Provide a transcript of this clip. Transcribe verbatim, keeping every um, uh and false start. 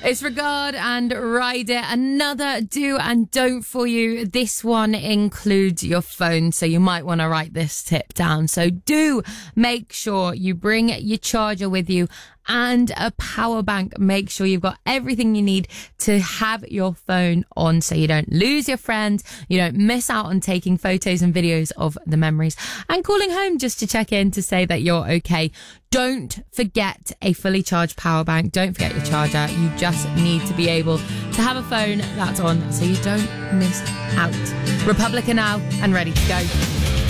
It's Regard and Ride It. Another do and don't for you. This one includes your phone, so you might want to write this tip down. So do make sure you bring your charger with you and a power bank. Make sure you've got everything you need to have your phone on so you don't lose your friends, you don't miss out on taking photos and videos of the memories, and calling home just to check in to say that you're okay. Don't forget a fully charged power bank. Don't forget your charger. You just need to be able to have a phone that's on so you don't miss out. Republica now and ready to go.